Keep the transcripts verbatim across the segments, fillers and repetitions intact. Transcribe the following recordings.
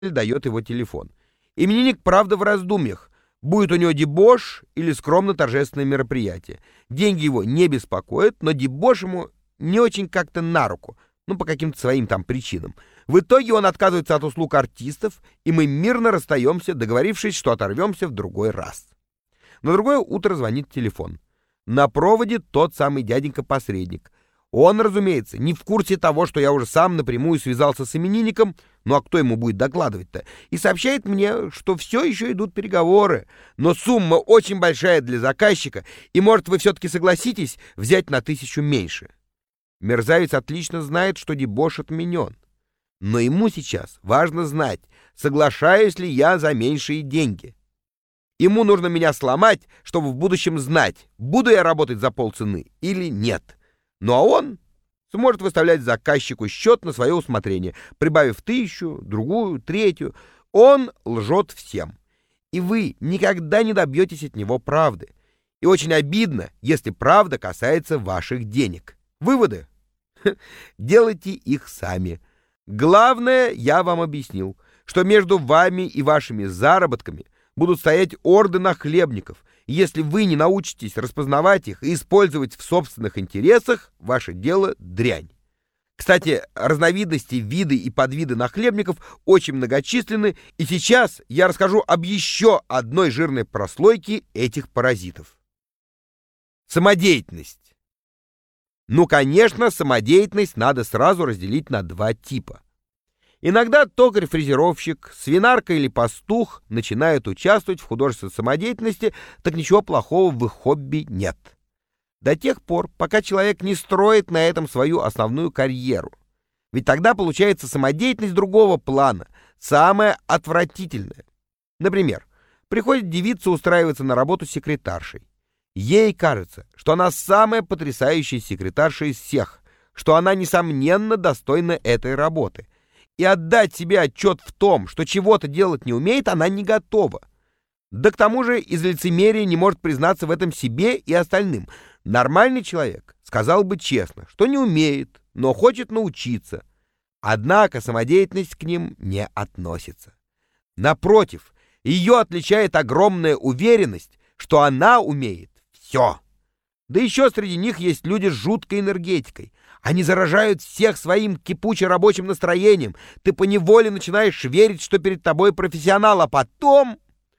дает его телефон. Именинник, правда, в раздумьях. Будет у него дебош или скромно-торжественное мероприятие. Деньги его не беспокоят, но дебош ему не очень как-то на руку. Ну, по каким-то своим там причинам. В итоге он отказывается от услуг артистов, и мы мирно расстаемся, договорившись, что оторвемся в другой раз. На другое утро звонит телефон. На проводе тот самый дяденька-посредник. Он, разумеется, не в курсе того, что я уже сам напрямую связался с именинником, ну а кто ему будет докладывать-то, и сообщает мне, что все еще идут переговоры, но сумма очень большая для заказчика, и, может, вы все-таки согласитесь взять на тысячу меньше. Мерзавец отлично знает, что дебош отменен. Но ему сейчас важно знать, соглашаюсь ли я за меньшие деньги. Ему нужно меня сломать, чтобы в будущем знать, буду я работать за полцены или нет. Ну а он сможет выставлять заказчику счет на свое усмотрение, прибавив тысячу, другую, третью. Он лжет всем. И вы никогда не добьетесь от него правды. И очень обидно, если правда касается ваших денег. Выводы? Делайте их сами. Главное, я вам объяснил, что между вами и вашими заработками будут стоять орды нахлебников. И если вы не научитесь распознавать их и использовать в собственных интересах, ваше дело дрянь. Кстати, разновидности, виды и подвиды нахлебников очень многочисленны, и сейчас я расскажу об еще одной жирной прослойке этих паразитов. Самодеятельность. Ну, конечно, самодеятельность надо сразу разделить на два типа. Иногда токарь-фрезеровщик, свинарка или пастух начинают участвовать в художественной самодеятельности, так ничего плохого в их хобби нет. До тех пор, пока человек не строит на этом свою основную карьеру. Ведь тогда получается самодеятельность другого плана, самая отвратительная. Например, приходит девица устраиваться на работу секретаршей. Ей кажется, что она самая потрясающая секретарша из всех, что она, несомненно, достойна этой работы. И отдать себе отчет в том, что чего-то делать не умеет, она не готова. Да к тому же из лицемерия не может признаться в этом себе и остальным. Нормальный человек сказал бы честно, что не умеет, но хочет научиться. Однако самодеятельность к ним не относится. Напротив, ее отличает огромная уверенность, что она умеет все. Да еще среди них есть люди с жуткой энергетикой. Они заражают всех своим кипуче-рабочим настроением. Ты поневоле начинаешь верить, что перед тобой профессионал, а потом...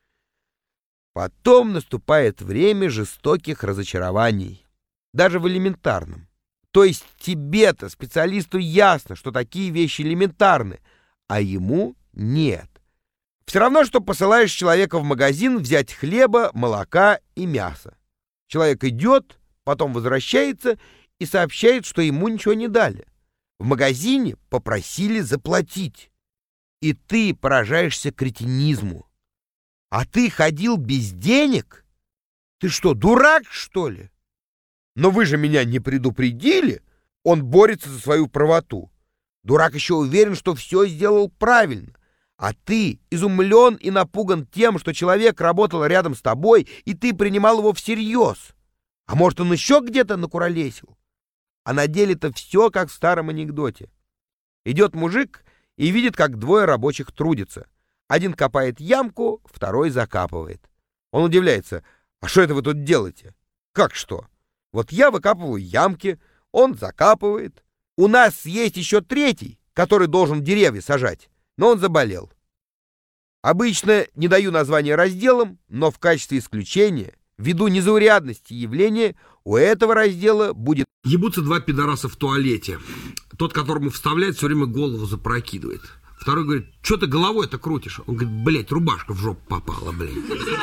Потом наступает время жестоких разочарований. Даже в элементарном. То есть тебе-то, специалисту, ясно, что такие вещи элементарны, а ему нет. Все равно, что посылаешь человека в магазин взять хлеба, молока и мяса. Человек идет, потом возвращается и сообщает, что ему ничего не дали. В магазине попросили заплатить. И ты поражаешься кретинизму. А ты ходил без денег? Ты что, дурак, что ли? Но вы же меня не предупредили. Он борется за свою правоту. Дурак еще уверен, что все сделал правильно. А ты изумлен и напуган тем, что человек работал рядом с тобой, и ты принимал его всерьез. А может, он еще где-то накуролесил? А на деле-то все как в старом анекдоте. Идет мужик и видит, как двое рабочих трудятся. Один копает ямку, второй закапывает. Он удивляется: а что это вы тут делаете? Как что? Вот я выкапываю ямки, он закапывает. У нас есть еще третий, который должен деревья сажать, но он заболел. Обычно не даю название разделам, но в качестве исключения, ввиду незаурядности явления, у этого раздела будет... Ебутся два пидораса в туалете. Тот, которому вставляет, все время голову запрокидывает. Второй говорит: что ты головой-то крутишь? Он говорит: блять, рубашка в жопу попала, блядь.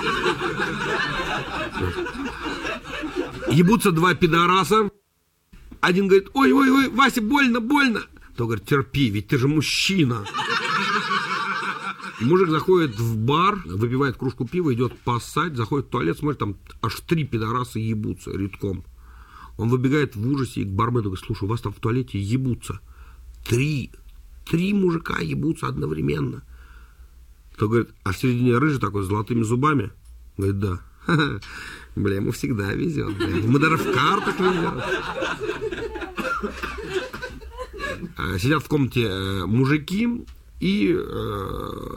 Ебутся два пидораса. Один говорит: ой-ой-ой, Вася, больно, больно. Тот говорит: терпи, ведь ты же мужчина. Мужик заходит в бар, выпивает кружку пива, идет поссать, заходит в туалет, смотрит, там аж три пидораса ебутся редком. Он выбегает в ужасе и к бармену говорит: слушай, у вас там в туалете ебутся. Три. Три мужика ебутся одновременно. Тот говорит: а в середине рыжий такой с золотыми зубами? Говорит: да. Бля, ему всегда везет. Бля. Ему даже в картах везет. Сидят в комнате мужики, и э,